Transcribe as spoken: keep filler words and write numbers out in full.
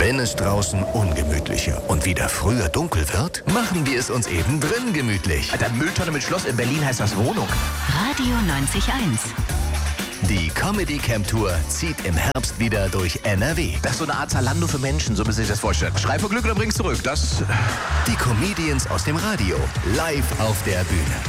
Wenn es draußen ungemütlicher und wieder früher dunkel wird, machen wir es uns eben drin gemütlich. Alter, Mülltonne mit Schloss in Berlin heißt das Wohnung. Radio neunzig Komma eins. Die Comedy Camp Tour zieht im Herbst wieder durch N R W. Das ist so eine Art Zalando für Menschen, so müssen Sie sich das vorstellen. Schrei vor Glück oder bring's zurück. Das... Die Comedians aus dem Radio, live auf der Bühne.